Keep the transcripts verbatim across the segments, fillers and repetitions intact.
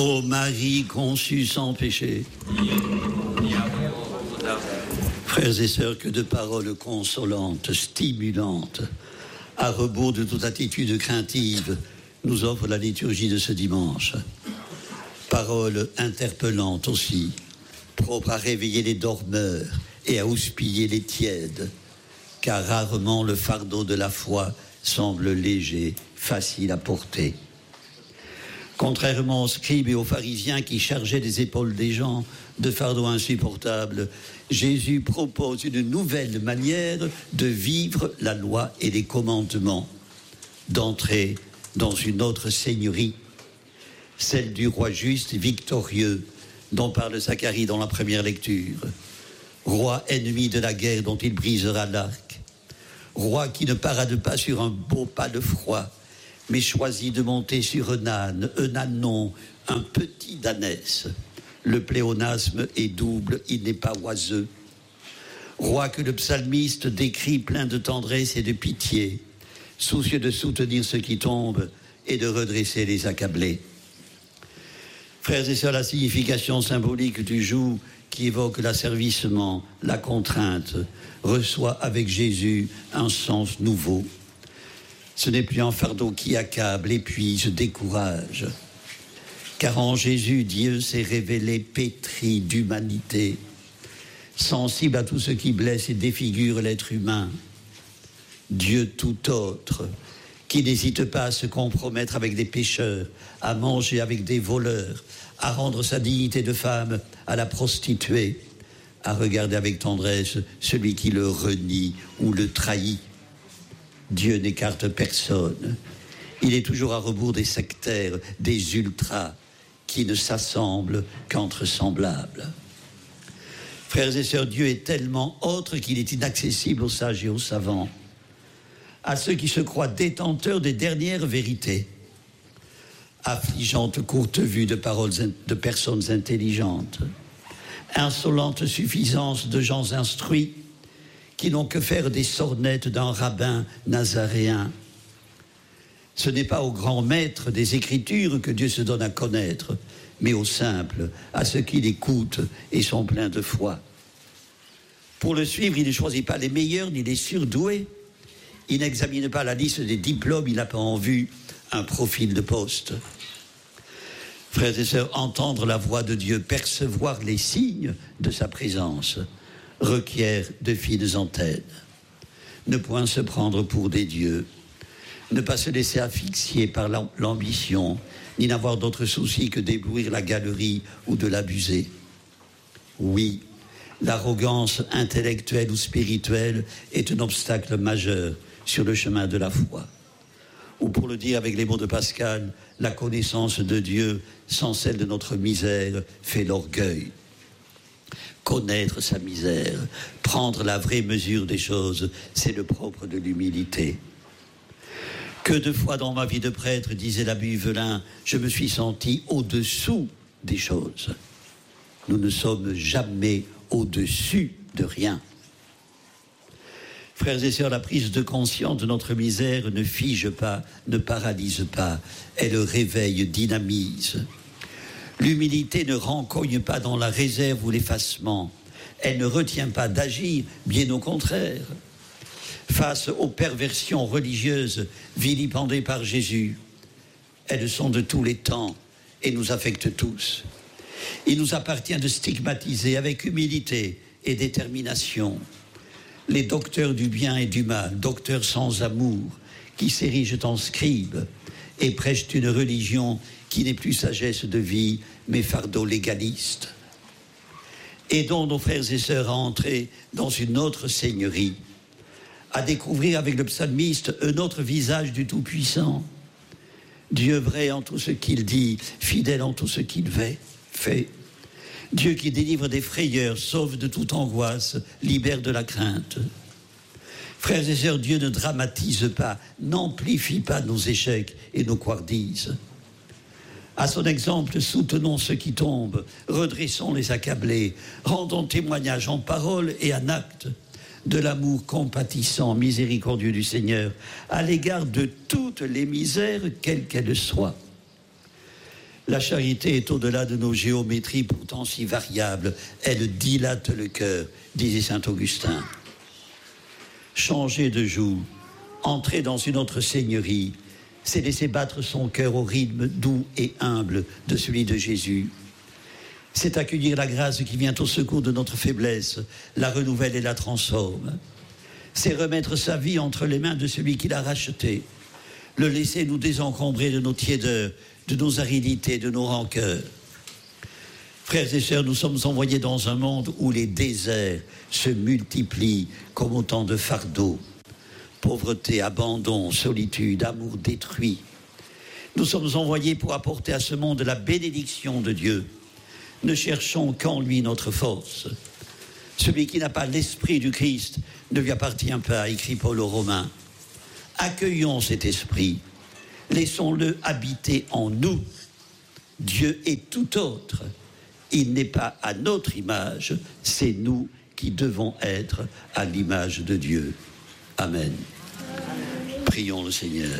Ô Marie conçue sans péché, frères et sœurs, que de paroles consolantes, stimulantes, à rebours de toute attitude craintive, nous offre la liturgie de ce dimanche. Paroles interpellantes aussi, propres à réveiller les dormeurs et à houspiller les tièdes, car rarement le fardeau de la foi semble léger, facile à porter. Contrairement aux scribes et aux pharisiens qui chargeaient les épaules des gens de fardeaux insupportables, Jésus propose une nouvelle manière de vivre la loi et les commandements, d'entrer dans une autre seigneurie, celle du roi juste et victorieux dont parle Zacharie dans la première lecture, roi ennemi de la guerre dont il brisera l'arc, roi qui ne parade pas sur un beau pas de froid, mais choisit de monter sur un âne, un ânon, un petit ânesse. Le pléonasme est double, il n'est pas oiseux. Roi que le psalmiste décrit plein de tendresse et de pitié, soucieux de soutenir ceux qui tombent et de redresser les accablés. Frères et sœurs, la signification symbolique du joug qui évoque l'asservissement, la contrainte, reçoit avec Jésus un sens nouveau. Ce n'est plus un fardeau qui accable, épuise, décourage. Car en Jésus, Dieu s'est révélé pétri d'humanité, sensible à tout ce qui blesse et défigure l'être humain. Dieu tout autre, qui n'hésite pas à se compromettre avec des pécheurs, à manger avec des voleurs, à rendre sa dignité de femme à la prostituée, à regarder avec tendresse celui qui le renie ou le trahit. Dieu n'écarte personne. Il est toujours à rebours des sectaires, des ultras, qui ne s'assemblent qu'entre semblables. Frères et sœurs, Dieu est tellement autre qu'il est inaccessible aux sages et aux savants, à ceux qui se croient détenteurs des dernières vérités. Affligeante courte vue de paroles de personnes intelligentes, insolente suffisance de gens instruits, qui n'ont que faire des sornettes d'un rabbin nazaréen. Ce n'est pas aux grands maîtres des Écritures que Dieu se donne à connaître, mais aux simples, à ceux qui l'écoutent et sont pleins de foi. Pour le suivre, il ne choisit pas les meilleurs ni les surdoués. Il n'examine pas la liste des diplômes, il n'a pas en vue un profil de poste. Frères et sœurs, entendre la voix de Dieu, percevoir les signes de sa présence, requiert de fines antennes. Ne point se prendre pour des dieux, ne pas se laisser asphyxier par l'ambition, ni n'avoir d'autre souci que d'éblouir la galerie ou de l'abuser. Oui, l'arrogance intellectuelle ou spirituelle est un obstacle majeur sur le chemin de la foi. Ou pour le dire avec les mots de Pascal, la connaissance de Dieu sans celle de notre misère fait l'orgueil. Connaître sa misère, prendre la vraie mesure des choses, c'est le propre de l'humilité. Que de fois dans ma vie de prêtre, disait l'abbé Huvelin, je me suis senti au-dessous des choses. Nous ne sommes jamais au-dessus de rien. Frères et sœurs, la prise de conscience de notre misère ne fige pas, ne paralyse pas, elle réveille, dynamise. L'humilité ne rencogne pas dans la réserve ou l'effacement. Elle ne retient pas d'agir, bien au contraire. Face aux perversions religieuses vilipendées par Jésus, elles sont de tous les temps et nous affectent tous. Il nous appartient de stigmatiser avec humilité et détermination les docteurs du bien et du mal, docteurs sans amour, qui s'érigent en scribes et prêchent une religion qui n'est plus sagesse de vie, mais fardeau légaliste. Aidons nos frères et sœurs à entrer dans une autre seigneurie, à découvrir avec le psalmiste un autre visage du Tout-Puissant. Dieu vrai en tout ce qu'il dit, fidèle en tout ce qu'il fait. Dieu qui délivre des frayeurs, sauve de toute angoisse, libère de la crainte. Frères et sœurs, Dieu ne dramatise pas, n'amplifie pas nos échecs et nos couardises. À son exemple, soutenons ceux qui tombent, redressons les accablés, rendons témoignage en parole et en acte de l'amour compatissant, miséricordieux du Seigneur à l'égard de toutes les misères, quelles qu'elles soient. La charité est au-delà de nos géométries pourtant si variables. Elle dilate le cœur, disait saint Augustin. Changer de joug, entrer dans une autre seigneurie, c'est laisser battre son cœur au rythme doux et humble de celui de Jésus. C'est accueillir la grâce qui vient au secours de notre faiblesse, la renouvelle et la transforme. C'est remettre sa vie entre les mains de celui qui l'a racheté, le laisser nous désencombrer de nos tiédeurs, de nos aridités, de nos rancœurs. Frères et sœurs, nous sommes envoyés dans un monde où les déserts se multiplient comme autant de fardeaux. Pauvreté, abandon, solitude, amour détruit. Nous sommes envoyés pour apporter à ce monde la bénédiction de Dieu. Ne cherchons qu'en lui notre force. Celui qui n'a pas l'esprit du Christ ne lui appartient pas, écrit Paul aux Romains. Accueillons cet esprit, laissons-le habiter en nous. Dieu est tout autre. Il n'est pas à notre image, c'est nous qui devons être à l'image de Dieu. Amen. Amen. Prions le Seigneur.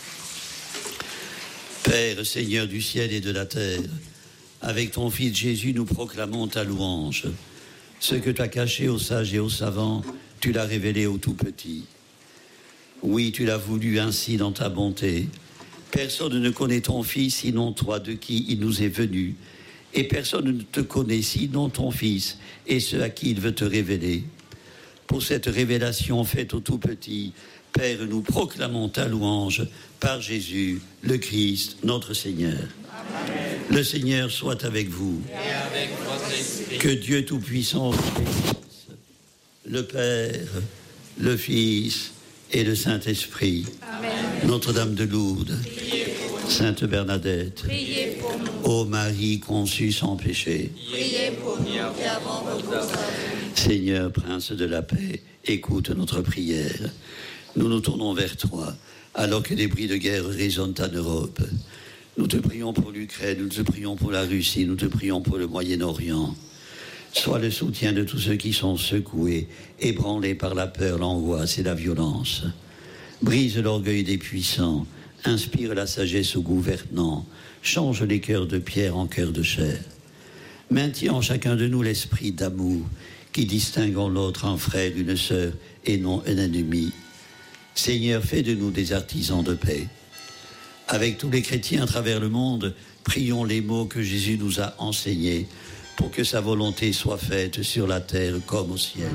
Père, Seigneur du ciel et de la terre, avec ton Fils Jésus, nous proclamons ta louange. Ce que tu as caché aux sages et aux savants, tu l'as révélé aux tout petits. Oui, tu l'as voulu ainsi dans ta bonté. Personne ne connaît ton Fils sinon toi, de qui il nous est venu. Et personne ne te connaît sinon ton Fils et ceux à qui il veut te révéler. Pour cette révélation faite aux tout petits, Père, nous proclamons ta louange par Jésus, le Christ, notre Seigneur. Amen. Le Seigneur soit avec vous. Et avec votre esprit. Que Dieu Tout-Puissant, le Père, le Fils et le Saint-Esprit, Amen. Notre-Dame de Lourdes, Sainte Bernadette, priez pour nous. Ô Marie conçue sans péché, priez pour nous qui avons recours à vous. Seigneur, Prince de la paix, écoute notre prière. Nous nous tournons vers toi, alors que des bruits de guerre résonnent en Europe. Nous te prions pour l'Ukraine, nous te prions pour la Russie, nous te prions pour le Moyen-Orient. Sois le soutien de tous ceux qui sont secoués, ébranlés par la peur, l'angoisse et la violence. Brise l'orgueil des puissants, inspire la sagesse aux gouvernants, change les cœurs de pierre en cœurs de chair. Maintiens en chacun de nous l'esprit d'amour, qui distingue en l'autre un frère, une sœur, et non un ennemi. Seigneur, fais de nous des artisans de paix. Avec tous les chrétiens à travers le monde, prions les mots que Jésus nous a enseignés pour que sa volonté soit faite sur la terre comme au ciel.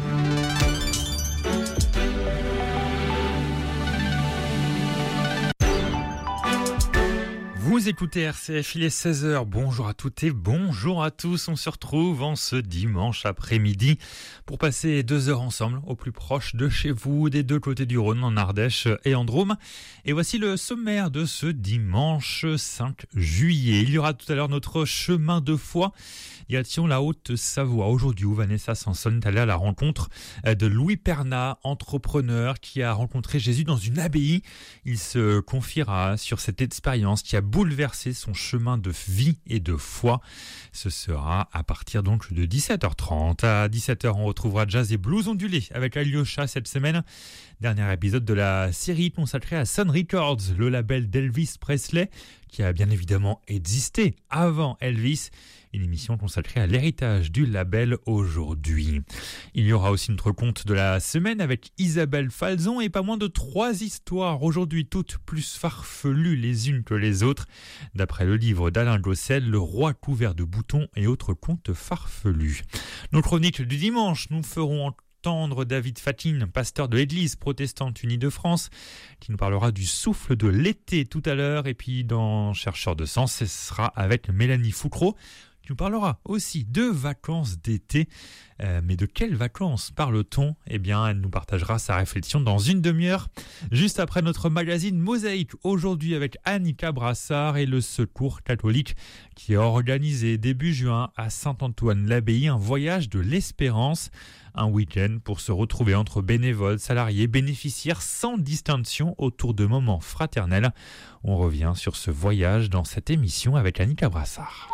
Vous écoutez R C F, il est seize heures. Bonjour à toutes et bonjour à tous. On se retrouve en ce dimanche après-midi pour passer deux heures ensemble au plus proche de chez vous, des deux côtés du Rhône, en Ardèche et en Drôme. Et voici le sommaire de ce dimanche cinq juillet. Il y aura tout à l'heure notre chemin de foi, direction la Haute-Savoie. Aujourd'hui, où Vanessa Sanson est allée à la rencontre de Louis Pernat, entrepreneur qui a rencontré Jésus dans une abbaye. Il se confiera sur cette expérience qui a bouleversé son chemin de vie et de foi. Ce sera à partir donc de dix-sept heures trente. À dix-sept heures, on retrouvera Jazz et Blues ondulés avec Alyosha cette semaine. Dernier épisode de la série consacrée à Sun Records, le label d'Elvis Presley, qui a bien évidemment existé avant Elvis. Une émission consacrée à l'héritage du label aujourd'hui. Il y aura aussi notre conte de la semaine avec Isabelle Falzon et pas moins de trois histoires aujourd'hui, toutes plus farfelues les unes que les autres, d'après le livre d'Alain Gossel, Le roi couvert de boutons et autres contes farfelus. Nos chroniques du dimanche, nous ferons entendre David Fatine, pasteur de l'Église protestante unie de France, qui nous parlera du souffle de l'été tout à l'heure. Et puis dans Chercheurs de sens, ce sera avec Mélanie Foucreau, qui nous parlera aussi de vacances d'été. Euh, mais de quelles vacances parle-t-on ? Eh bien, elle nous partagera sa réflexion dans une demi-heure, juste après notre magazine Mosaïque, aujourd'hui avec Annika Brassard et le Secours catholique, qui a organisé début juin à Saint-Antoine-l'Abbaye un voyage de l'espérance, un week-end pour se retrouver entre bénévoles, salariés, bénéficiaires sans distinction autour de moments fraternels. On revient sur ce voyage dans cette émission avec Annika Brassard.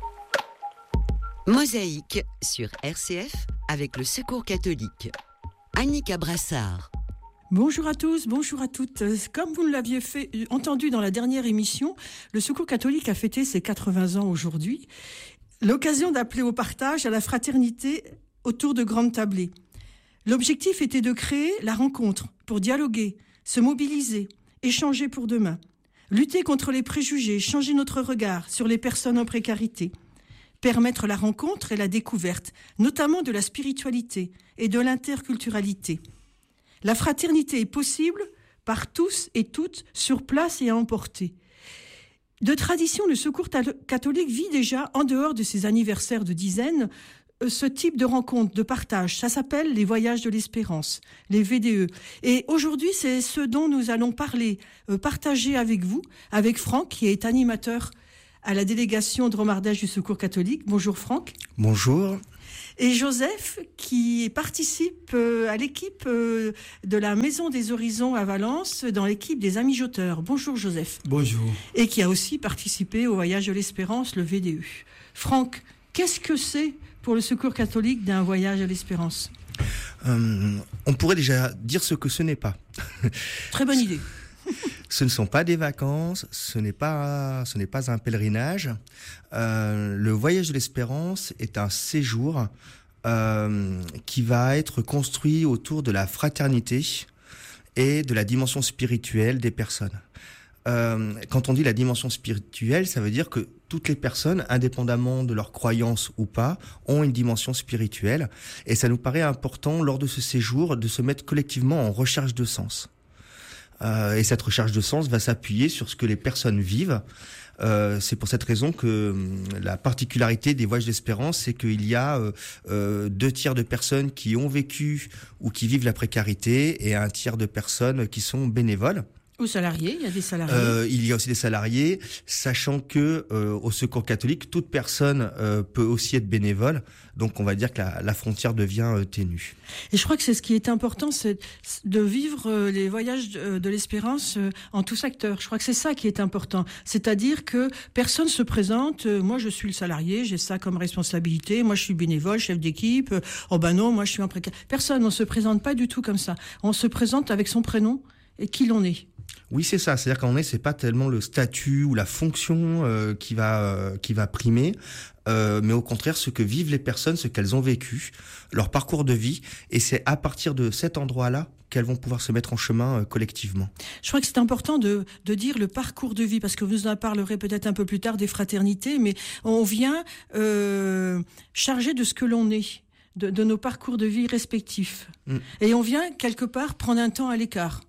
Mosaïque sur R C F avec le Secours catholique. Annika Brassard. Bonjour à tous, bonjour à toutes. Comme vous l'aviez fait, entendu dans la dernière émission, le Secours catholique a fêté ses quatre-vingts ans aujourd'hui. L'occasion d'appeler au partage, à la fraternité autour de grandes tablées. L'objectif était de créer la rencontre pour dialoguer, se mobiliser, échanger pour demain, lutter contre les préjugés, changer notre regard sur les personnes en précarité, permettre la rencontre et la découverte, notamment de la spiritualité et de l'interculturalité. La fraternité est possible par tous et toutes, sur place et à emporter. De tradition, le Secours catholique vit déjà, en dehors de ses anniversaires de dizaines, ce type de rencontre, de partage. Ça s'appelle les voyages de l'espérance, les V D E. Et aujourd'hui, c'est ce dont nous allons parler, euh, partager avec vous, avec Franck, qui est animateur à la délégation de Romardèche du Secours catholique. Bonjour Franck. Bonjour. Et Joseph, qui participe euh, à l'équipe euh, de la Maison des Horizons à Valence, dans l'équipe des Amis Joteurs. Bonjour Joseph. Bonjour. Et qui a aussi participé au Voyage de l'Espérance, le V D E. Franck, qu'est-ce que c'est pour le Secours catholique d'un voyage à l'Espérance ? euh, On pourrait déjà dire ce que ce n'est pas. Très bonne idée. Ce ne sont pas des vacances, ce n'est pas, ce n'est pas un pèlerinage. Euh, le voyage de l'espérance est un séjour euh, qui va être construit autour de la fraternité et de la dimension spirituelle des personnes. Euh, quand on dit la dimension spirituelle, ça veut dire que toutes les personnes, indépendamment de leur croyance ou pas, ont une dimension spirituelle. Et ça nous paraît important, lors de ce séjour, de se mettre collectivement en recherche de sens. Euh, et cette recherche de sens va s'appuyer sur ce que les personnes vivent. Euh, c'est pour cette raison que euh, la particularité des voyages d'espérance, c'est qu'il y a euh, euh, deux tiers de personnes qui ont vécu ou qui vivent la précarité et un tiers de personnes qui sont bénévoles. Aux salariés, il y a des salariés. Euh, il y a aussi des salariés, sachant que euh, au Secours catholique, toute personne euh, peut aussi être bénévole. Donc, on va dire que la, la frontière devient euh, ténue. Et je crois que c'est ce qui est important, c'est de vivre euh, les voyages de, de l'espérance euh, en tous secteurs. Je crois que c'est ça qui est important. C'est-à-dire que personne se présente. Euh, moi, je suis le salarié, j'ai ça comme responsabilité. Moi, je suis bénévole, chef d'équipe. Euh, oh ben non, moi, je suis en précarité. Personne, on se présente pas du tout comme ça. On se présente avec son prénom et qui l'on est. Oui, c'est ça. C'est-à-dire qu'en est, c'est pas tellement le statut ou la fonction euh, qui va euh, qui va primer, euh, mais au contraire ce que vivent les personnes, ce qu'elles ont vécu, leur parcours de vie, et c'est à partir de cet endroit-là qu'elles vont pouvoir se mettre en chemin euh, collectivement. Je crois que c'est important de de dire le parcours de vie, parce que vous en parlerez peut-être un peu plus tard des fraternités, mais on vient euh, charger de ce que l'on est, de, de nos parcours de vie respectifs, mm. et on vient quelque part prendre un temps à l'écart.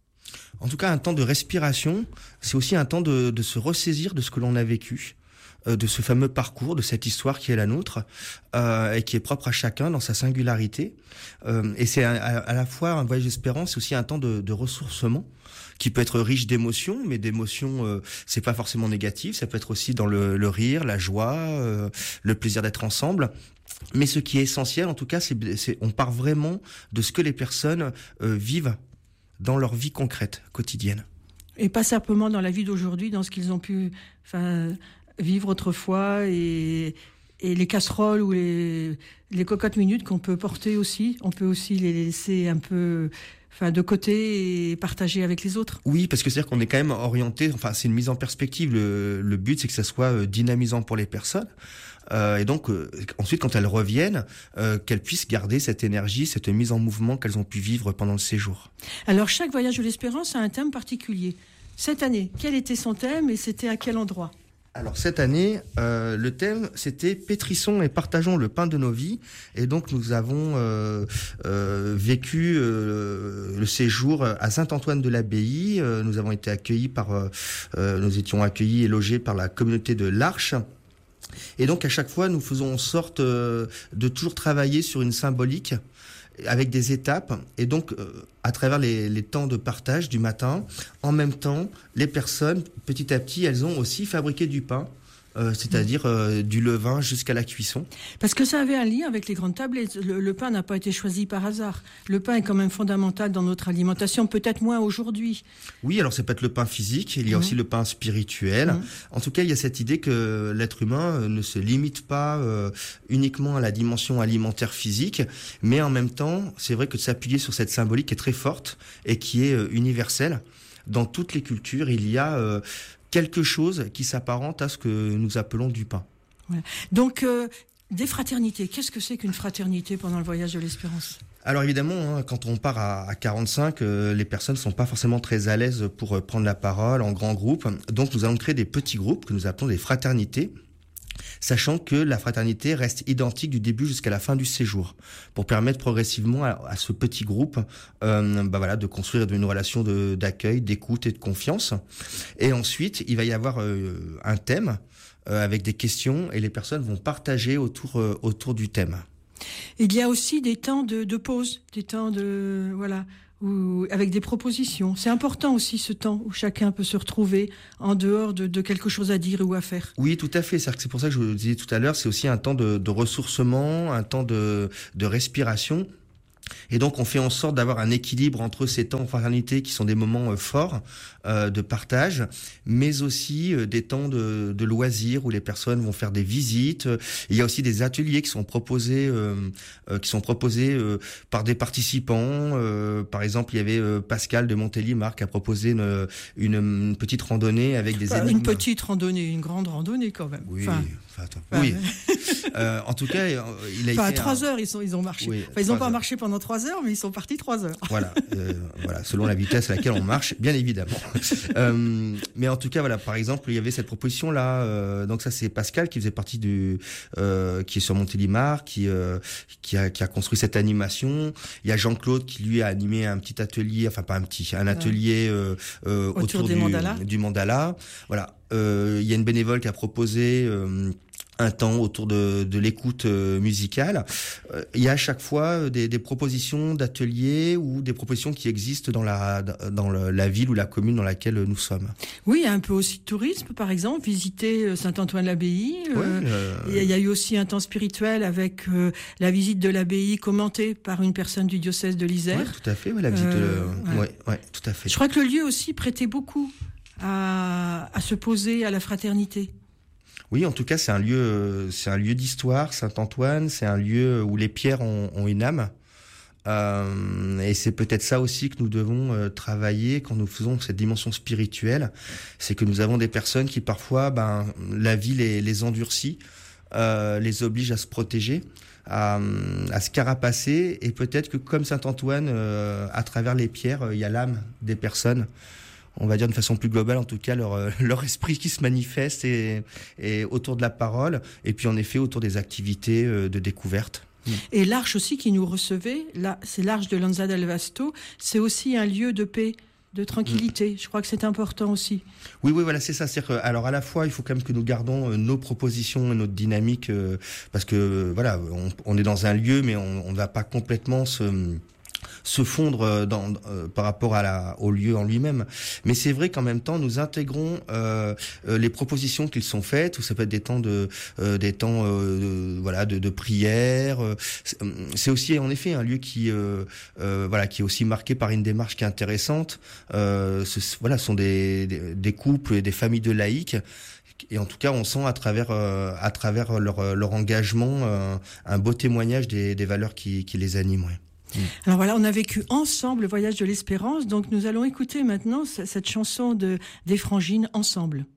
En tout cas, un temps de respiration, c'est aussi un temps de, de se ressaisir de ce que l'on a vécu, euh, de ce fameux parcours, de cette histoire qui est la nôtre, euh, et qui est propre à chacun dans sa singularité. Euh, et c'est à, à la fois un voyage d'espérance, c'est aussi un temps de, de ressourcement, qui peut être riche d'émotions, mais d'émotions, euh, c'est pas forcément négatif, ça peut être aussi dans le, le rire, la joie, euh, le plaisir d'être ensemble. Mais ce qui est essentiel, en tout cas, c'est, c'est on part vraiment de ce que les personnes euh, vivent dans leur vie concrète, quotidienne. Et pas simplement dans la vie d'aujourd'hui, dans ce qu'ils ont pu enfin, vivre autrefois, et, et les casseroles ou les, les cocottes minutes qu'on peut porter aussi, on peut aussi les laisser un peu enfin, de côté et partager avec les autres. Oui, parce que c'est-à-dire qu'on est quand même orienté, enfin c'est une mise en perspective, le, le but c'est que ça soit dynamisant pour les personnes. Euh, et donc euh, ensuite quand elles reviennent, euh, qu'elles puissent garder cette énergie, cette mise en mouvement qu'elles ont pu vivre pendant le séjour. Alors chaque voyage de l'espérance a un thème particulier. Cette année, quel était son thème et c'était à quel endroit ? Alors cette année, euh, le thème c'était pétrissons et partageons le pain de nos vies. Et donc nous avons euh, euh, vécu euh, le séjour à Saint-Antoine-de-l'Abbaye. Euh, nous avons été accueillis par, euh, nous étions accueillis et logés par la communauté de l'Arche. Et donc à chaque fois, nous faisons en sorte euh, de toujours travailler sur une symbolique avec des étapes. Et donc, euh, à travers les, les temps de partage du matin, en même temps, les personnes, petit à petit, elles ont aussi fabriqué du pain euh, c'est-à-dire euh, du levain jusqu'à la cuisson. Parce que ça avait un lien avec les grandes tablettes. Le, le pain n'a pas été choisi par hasard. Le pain est quand même fondamental dans notre alimentation, peut-être moins aujourd'hui. Oui, alors c'est peut-être le pain physique, il y a mmh. aussi le pain spirituel. Mmh. En tout cas, il y a cette idée que l'être humain ne se limite pas euh, uniquement à la dimension alimentaire physique, mais en même temps, c'est vrai que de s'appuyer sur cette symbolique est très forte et qui est euh, universelle. Dans toutes les cultures, il y a euh, quelque chose qui s'apparente à ce que nous appelons du pain. Voilà. Donc, euh, des fraternités. Qu'est-ce que c'est qu'une fraternité pendant le voyage de l'espérance ? Alors évidemment, hein, quand on part à, à quarante-cinq, euh, les personnes ne sont pas forcément très à l'aise pour euh, prendre la parole en grand groupe. Donc nous allons créer des petits groupes que nous appelons des fraternités, sachant que la fraternité reste identique du début jusqu'à la fin du séjour, pour permettre progressivement à, à ce petit groupe euh, bah voilà, de construire une relation de, d'accueil, d'écoute et de confiance. Et ensuite, il va y avoir euh, un thème euh, avec des questions et les personnes vont partager autour, euh, autour du thème. Il y a aussi des temps de, de pause, des temps de... voilà. Ou avec des propositions. C'est important aussi ce temps où chacun peut se retrouver en dehors de, de quelque chose à dire ou à faire. Oui, tout à fait. C'est-à-dire que c'est pour ça que je vous le disais tout à l'heure, c'est aussi un temps de, de ressourcement, un temps de, de respiration. Et donc, on fait en sorte d'avoir un équilibre entre ces temps en fraternité qui sont des moments euh, forts euh, de partage, mais aussi euh, des temps de, de loisirs où les personnes vont faire des visites. Il y a aussi des ateliers qui sont proposés, euh, euh, qui sont proposés euh, par des participants. Euh, par exemple, il y avait euh, Pascal de Montélimar qui a proposé une, une, une petite randonnée avec des enfin, énigmes. Une petite randonnée, une grande randonnée quand même. Oui. Enfin, Enfin, oui. euh, en tout cas, il a enfin, été... à trois un... heures, ils, sont, ils ont marché. Oui, enfin, ils n'ont pas heures. marché pendant trois heures, mais ils sont partis trois heures. Voilà, euh, voilà, selon la vitesse à laquelle on marche, bien évidemment. Euh, mais en tout cas, voilà, par exemple, il y avait cette proposition-là. Euh, donc ça, c'est Pascal qui faisait partie du... Euh, qui est sur Montélimar, qui, euh, qui, a, qui a construit cette animation. Il y a Jean-Claude qui, lui, a animé un petit atelier, enfin pas un petit, un atelier euh, euh, autour, autour du, mandala. du mandala. Voilà. Euh, il y a une bénévole qui a proposé... Euh, un temps autour de, de l'écoute euh, musicale. Euh, il y a à chaque fois des, des propositions d'ateliers ou des propositions qui existent dans la dans le, la ville ou la commune dans laquelle nous sommes. Oui, il y a un peu aussi de tourisme, par exemple, visiter Saint-Antoine-l'Abbaye. Ouais, euh, euh... Il y a eu aussi un temps spirituel avec euh, la visite de l'abbaye commentée par une personne du diocèse de l'Isère. Ouais, tout à fait, ouais, la visite. Euh, de... ouais. Ouais, ouais, tout à fait. Je crois que le lieu aussi prêtait beaucoup à, à se poser à la fraternité. Oui, en tout cas, c'est un lieu, c'est un lieu d'histoire, Saint-Antoine. C'est un lieu où les pierres ont, ont une âme. Euh, et c'est peut-être ça aussi que nous devons euh, travailler quand nous faisons cette dimension spirituelle. C'est que nous avons des personnes qui parfois, ben, la vie les, les endurcit, euh, les oblige à se protéger, à, à se carapacer. Et peut-être que comme Saint-Antoine, euh, à travers les pierres, il y a l'âme des personnes. On va dire de façon plus globale, en tout cas, leur, leur esprit qui se manifeste et, et autour de la parole, et puis en effet autour des activités de découverte. Et l'arche aussi qui nous recevait, là, c'est l'arche de Lanza del Vasto, c'est aussi un lieu de paix, de tranquillité. Mmh. Je crois que c'est important aussi. Oui, oui, voilà, c'est ça. C'est-à-dire que, alors à la fois, il faut quand même que nous gardons nos propositions et notre dynamique, euh, parce que voilà, on, on est dans un lieu, mais on ne va pas complètement se se fondre dans, euh, par rapport à la, au lieu en lui-même. Mais c'est vrai qu'en même temps, nous intégrons euh, euh, les propositions qui sont faites, ou ça peut être des temps de, euh, des temps, euh, de, voilà, de, de prière. C'est aussi en effet un lieu qui, euh, euh, voilà, qui est aussi marqué par une démarche qui est intéressante. Euh, ce, voilà, ce sont des, des, des couples et des familles de laïcs. Et en tout cas, on sent à travers, euh, à travers leur, leur engagement euh, un beau témoignage des, des valeurs qui, qui les animent. Ouais. Alors voilà, on a vécu ensemble le voyage de l'espérance, donc nous allons écouter maintenant cette chanson de, des Frangines, Ensemble.